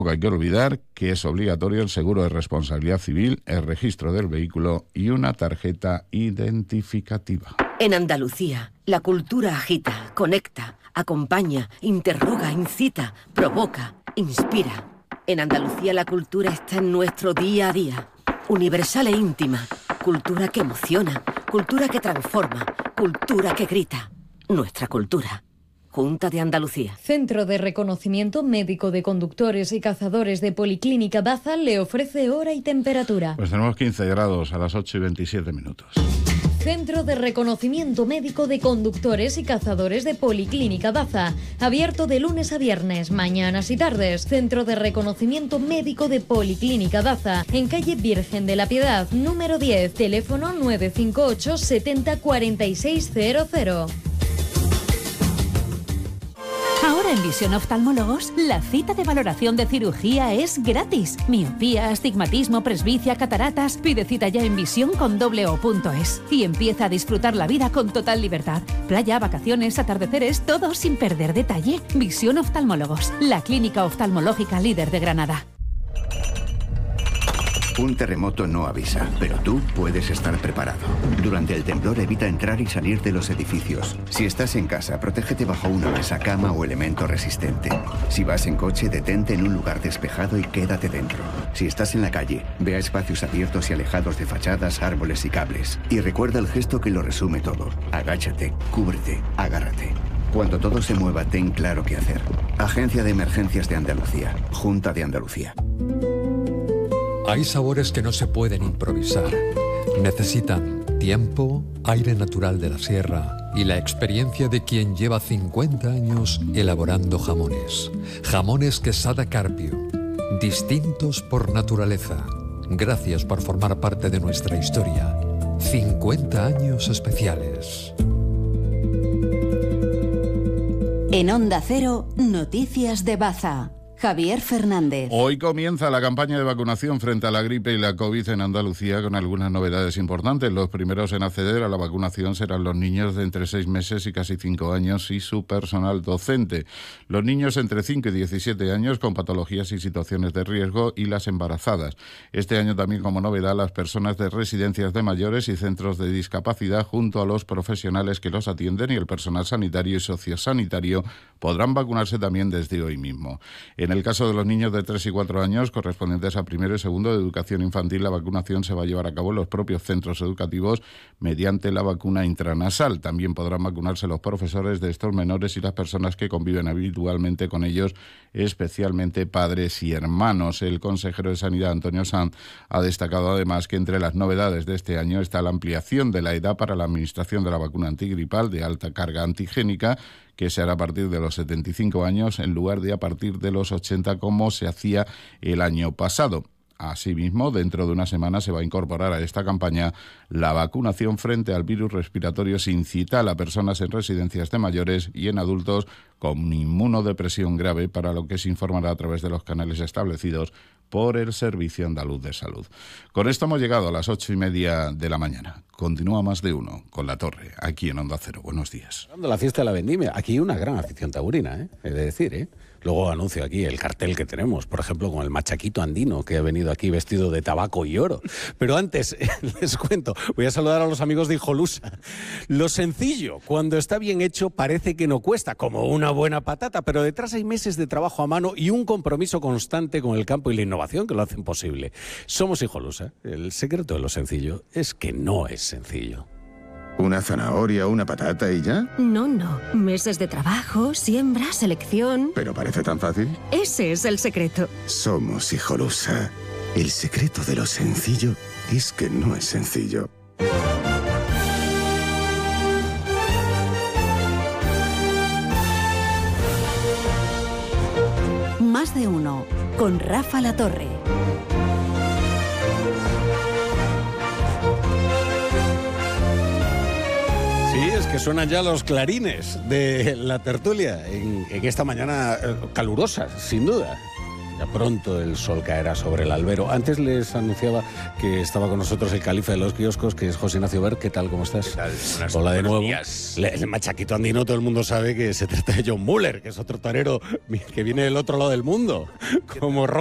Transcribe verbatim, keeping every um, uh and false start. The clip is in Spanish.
Hay que olvidar que es obligatorio el seguro de responsabilidad civil, el registro del vehículo y una tarjeta identificativa. En Andalucía, la cultura agita, conecta, acompaña, interroga, incita, provoca, inspira. En Andalucía la cultura está en nuestro día a día. Universal e íntima. Cultura que emociona, cultura que transforma, cultura que grita. Nuestra cultura. Junta de Andalucía. Centro de Reconocimiento Médico de Conductores y Cazadores de Policlínica Baza le ofrece hora y temperatura. Pues tenemos quince grados a las ocho y veintisiete minutos. Centro de Reconocimiento Médico de Conductores y Cazadores de Policlínica Baza. Abierto de lunes a viernes, mañanas y tardes. Centro de Reconocimiento Médico de Policlínica Baza. En calle Virgen de la Piedad, número diez. Teléfono nueve cinco ocho setenta cuarenta y seis cero cero. Ahora en Visión Oftalmólogos, la cita de valoración de cirugía es gratis. Miopía, astigmatismo, presbicia, cataratas. Pide cita ya en visión con doble o punto es y empieza a disfrutar la vida con total libertad. Playa, vacaciones, atardeceres, todo sin perder detalle. Visión Oftalmólogos, la clínica oftalmológica líder de Granada. Un terremoto no avisa, pero tú puedes estar preparado. Durante el temblor evita entrar y salir de los edificios. Si estás en casa, protégete bajo una mesa, cama o elemento resistente. Si vas en coche, detente en un lugar despejado y quédate dentro. Si estás en la calle, ve a espacios abiertos y alejados de fachadas, árboles y cables. Y recuerda el gesto que lo resume todo. Agáchate, cúbrete, agárrate. Cuando todo se mueva, ten claro qué hacer. Agencia de Emergencias de Andalucía. Junta de Andalucía. Hay sabores que no se pueden improvisar. Necesitan tiempo, aire natural de la sierra y la experiencia de quien lleva cincuenta años elaborando jamones. Jamones Quesada Carpio. Distintos por naturaleza. Gracias por formar parte de nuestra historia. cincuenta años especiales. En Onda Cero, Noticias de Baza. Javier Fernández. Hoy comienza la campaña de vacunación frente a la gripe y la COVID en Andalucía con algunas novedades importantes. Los primeros en acceder a la vacunación serán los niños de entre seis meses y casi cinco años y su personal docente. Los niños entre cinco y diecisiete años con patologías y situaciones de riesgo y las embarazadas. Este año también como novedad las personas de residencias de mayores y centros de discapacidad junto a los profesionales que los atienden y el personal sanitario y sociosanitario podrán vacunarse también desde hoy mismo. En En el caso de los niños de tres y cuatro años, correspondientes a primero y segundo de educación infantil, la vacunación se va a llevar a cabo en los propios centros educativos mediante la vacuna intranasal. También podrán vacunarse los profesores de estos menores y las personas que conviven habitualmente con ellos, especialmente padres y hermanos. El consejero de Sanidad, Antonio Sanz, ha destacado además que entre las novedades de este año está la ampliación de la edad para la administración de la vacuna antigripal de alta carga antigénica, que se hará a partir de los setenta y cinco años en lugar de a partir de los ochenta como se hacía el año pasado. Asimismo, dentro de una semana se va a incorporar a esta campaña la vacunación frente al virus respiratorio sincital a personas en residencias de mayores y en adultos con inmunodepresión grave, para lo que se informará a través de los canales establecidos por el Servicio Andaluz de Salud. Con esto hemos llegado a las ocho y media de la mañana. Continúa Más de Uno con La Torre, aquí en Onda Cero. Buenos días. La fiesta de la vendimia. Aquí una gran afición taurina, ¿eh? He de decir, ¿eh? Luego anuncio aquí el cartel que tenemos, por ejemplo, con el machaquito andino que ha venido aquí vestido de tabaco y oro. Pero antes, les cuento, voy a saludar a los amigos de Hijolusa. Lo sencillo, cuando está bien hecho, parece que no cuesta, como una buena patata, pero detrás hay meses de trabajo a mano y un compromiso constante con el campo y la innovación que lo hacen posible. Somos Hijolusa. El secreto de lo sencillo es que no es sencillo. ¿Una zanahoria, una patata y ya? No, no. Meses de trabajo, siembra, selección... ¿Pero parece tan fácil? Ese es el secreto. Somos Hijolusa. El secreto de lo sencillo es que no es sencillo. Más de Uno, con Rafa La Torre. Que suenan ya los clarines de la tertulia en, en esta mañana calurosa, sin duda. Ya pronto el sol caerá sobre el albero. Antes les anunciaba que estaba con nosotros el califa de los kioscos, que es José Ignacio Ver. ¿Qué tal? ¿Cómo estás? ¿Qué tal? Buenas, Hola de nuevo. Días. Le, el machaquito andino, todo el mundo sabe que se trata de John Muller, que es otro torero que viene del otro lado del mundo, como